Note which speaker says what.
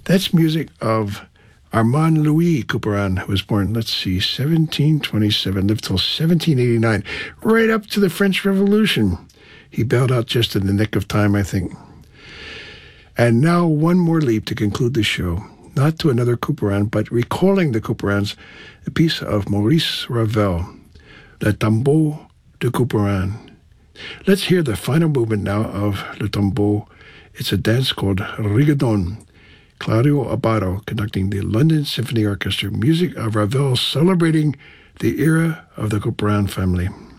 Speaker 1: That's music of Armand Louis Couperin, who was born, 1727, lived till 1789, right up to the French Revolution. He bailed out just in the nick of time, I think. And now one more leap to conclude the show, not to another Couperin, but recalling the Couperins, a piece of Maurice Ravel, Le Tombeau de Couperin. Let's hear the final movement now of Le Tombeau. It's a dance called Rigodon. Claudio Abbado conducting the London Symphony Orchestra, music of Ravel celebrating the era of the Couperin family.